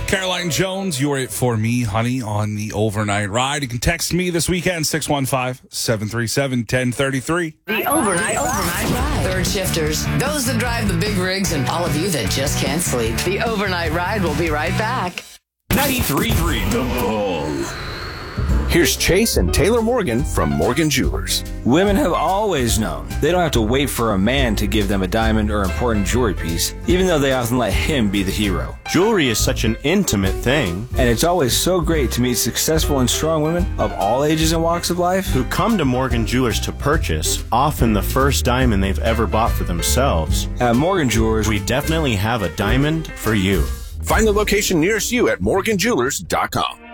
Caroline Jones, you're it for me, honey, on the overnight ride. You can text me this weekend, 615-737-1033. The overnight ride. Third shifters, those that drive the big rigs, and all of you that just can't sleep. The overnight ride will be right back. 93.3 The Bull. Here's Chase and Taylor Morgan from Morgan Jewelers. Women have always known they don't have to wait for a man to give them a diamond or important jewelry piece, even though they often let him be the hero. Jewelry is such an intimate thing. And it's always so great to meet successful and strong women of all ages and walks of life Who come to Morgan Jewelers to purchase, often the first diamond they've ever bought for themselves. At Morgan Jewelers, We definitely have a diamond for you. Find the location nearest you at morganjewelers.com.